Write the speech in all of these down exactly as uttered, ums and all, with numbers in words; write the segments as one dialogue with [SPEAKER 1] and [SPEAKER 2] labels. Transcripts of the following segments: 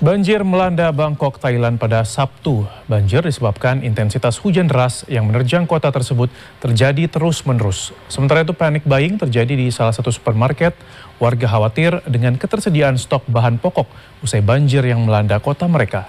[SPEAKER 1] Banjir melanda Bangkok, Thailand pada Sabtu. Banjir disebabkan intensitas hujan deras yang menerjang kota tersebut terjadi terus-menerus. Sementara itu panic buying terjadi di salah satu supermarket. Warga khawatir dengan ketersediaan stok bahan pokok usai banjir yang melanda kota mereka.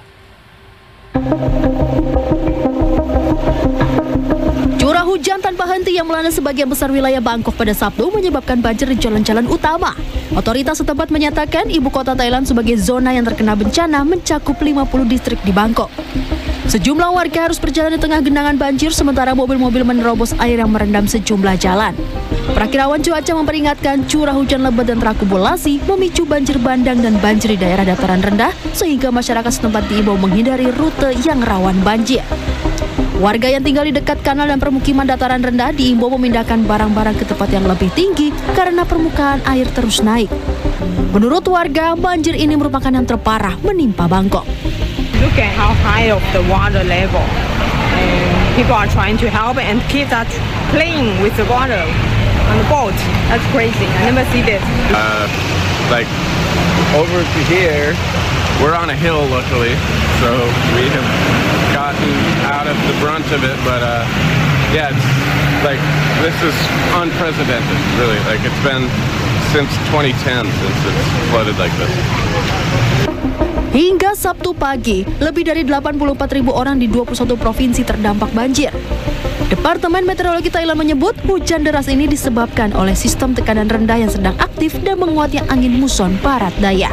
[SPEAKER 2] Curah hujan tanpa henti yang melanda sebagian besar wilayah Bangkok pada Sabtu menyebabkan banjir di jalan-jalan utama. Otoritas setempat menyatakan ibu kota Thailand sebagai zona yang terkena bencana mencakup lima puluh distrik di Bangkok. Sejumlah warga harus berjalan di tengah genangan banjir sementara mobil-mobil menerobos air yang merendam sejumlah jalan. Perakirawan cuaca memperingatkan curah hujan lebat dan terakumulasi memicu banjir bandang dan banjir di daerah dataran rendah sehingga masyarakat setempat diimbau menghindari rute yang rawan banjir. Warga yang tinggal di dekat kanal dan permukiman dataran rendah diimbau memindahkan barang-barang ke tempat yang lebih tinggi karena permukaan air terus naik. Menurut warga, banjir ini merupakan yang terparah menimpa Bangkok.
[SPEAKER 3] Look at how high of the water level. And people are trying to help and kids are playing with the water on the boat. That's crazy. I never see this.
[SPEAKER 4] Uh, like over to here, we're on a hill luckily, so we have gotten out of the brunt of it, but uh, yeah, it's like, this is unprecedented, really. Like, it's been since twenty ten since it's flooded like this.
[SPEAKER 2] Hingga Sabtu pagi, lebih dari delapan puluh empat ribu orang di dua puluh satu provinsi terdampak banjir. Departemen Meteorologi Thailand menyebut hujan deras ini disebabkan oleh sistem tekanan rendah yang sedang aktif dan menguatnya angin muson barat daya.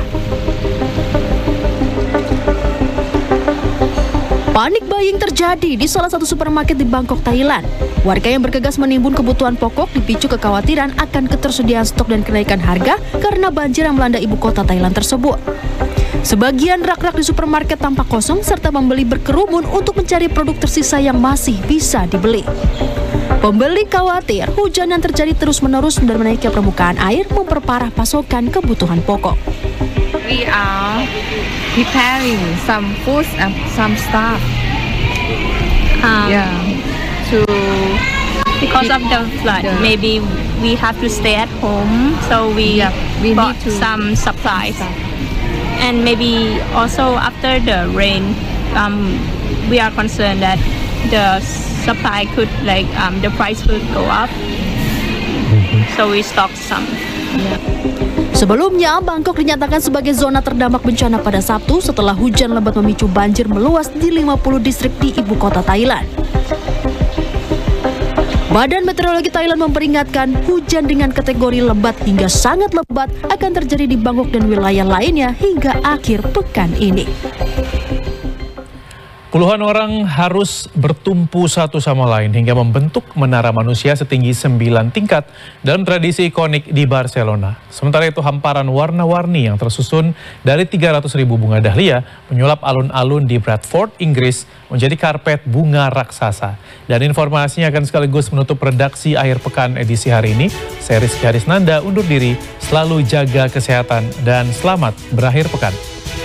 [SPEAKER 2] Panik buying terjadi di salah satu supermarket di Bangkok, Thailand. Warga yang bergegas menimbun kebutuhan pokok dipicu kekhawatiran akan ketersediaan stok dan kenaikan harga karena banjir yang melanda ibu kota Thailand tersebut. Sebagian rak-rak di supermarket tampak kosong serta pembeli berkerumun untuk mencari produk tersisa yang masih bisa dibeli. Pembeli khawatir hujan yang terjadi terus-menerus dan menaiknya permukaan air memperparah pasokan kebutuhan pokok.
[SPEAKER 5] We are preparing some food and some stuff.
[SPEAKER 6] Um,
[SPEAKER 5] yeah. To
[SPEAKER 6] because of the flood,
[SPEAKER 5] the,
[SPEAKER 6] maybe we have to stay at home, so we,
[SPEAKER 5] yeah, we
[SPEAKER 6] bought
[SPEAKER 5] need to
[SPEAKER 6] some supplies.
[SPEAKER 5] Some
[SPEAKER 6] and maybe also after the rain, um, we are concerned that the supply could like um, the price could go up. So we stock some.
[SPEAKER 5] Yeah.
[SPEAKER 2] Sebelumnya, Bangkok dinyatakan sebagai zona terdampak bencana pada Sabtu setelah hujan lebat memicu banjir meluas di lima puluh distrik di ibu kota Thailand. Badan Meteorologi Thailand memperingatkan hujan dengan kategori lebat hingga sangat lebat akan terjadi di Bangkok dan wilayah lainnya hingga akhir pekan ini.
[SPEAKER 1] Puluhan orang harus bertumpu satu sama lain hingga membentuk menara manusia setinggi sembilan tingkat dalam tradisi ikonik di Barcelona. Sementara itu hamparan warna-warni yang tersusun dari tiga ratus ribu bunga dahlia menyulap alun-alun di Bradford, Inggris menjadi karpet bunga raksasa. Dan informasinya akan sekaligus menutup redaksi akhir pekan edisi hari ini. Saya Rizky Harisnanda undur diri, selalu jaga kesehatan dan selamat berakhir pekan.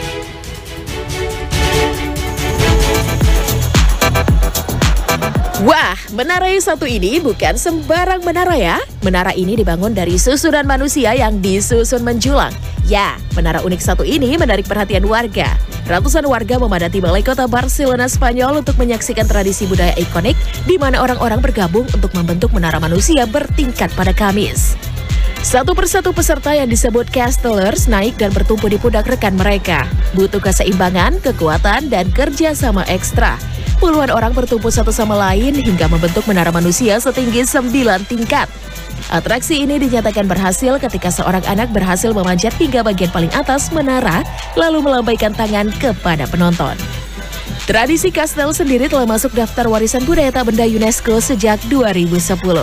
[SPEAKER 7] Wah, menara yang satu ini bukan sembarang menara ya. Menara ini dibangun dari susunan manusia yang disusun menjulang. Ya, menara unik satu ini menarik perhatian warga. Ratusan warga memadati balai kota Barcelona, Spanyol untuk menyaksikan tradisi budaya ikonik di mana orang-orang bergabung untuk membentuk menara manusia bertingkat pada Kamis. Satu persatu peserta yang disebut castellers naik dan bertumpu di pundak rekan mereka. Butuh keseimbangan, kekuatan, dan kerjasama ekstra. Puluhan orang bertumpu satu sama lain hingga membentuk menara manusia setinggi sembilan tingkat. Atraksi ini dinyatakan berhasil ketika seorang anak berhasil memanjat hingga bagian paling atas menara, lalu melambaikan tangan kepada penonton. Tradisi kastel sendiri telah masuk daftar warisan budaya tak benda UNESCO sejak dua ribu sepuluh.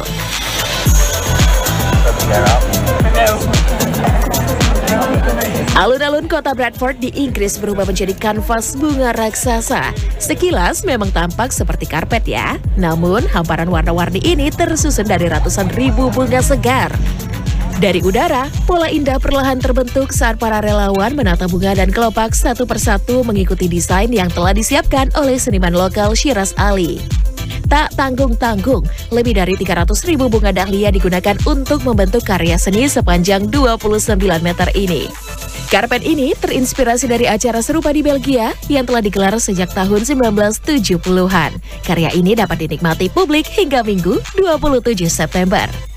[SPEAKER 7] Alun-alun kota Bradford di Inggris berubah menjadi kanvas bunga raksasa. Sekilas memang tampak seperti karpet ya. Namun hamparan warna-warni ini tersusun dari ratusan ribu bunga segar. Dari udara, pola indah perlahan terbentuk saat para relawan menata bunga dan kelopak satu persatu mengikuti desain yang telah disiapkan oleh seniman lokal Shiraz Ali. Tak tanggung-tanggung, lebih dari tiga ratus ribu bunga dahlia digunakan untuk membentuk karya seni sepanjang dua puluh sembilan meter ini. Karpet ini terinspirasi dari acara serupa di Belgia yang telah digelar sejak tahun sembilan belas tujuh puluhan. Karya ini dapat dinikmati publik hingga Minggu dua puluh tujuh September.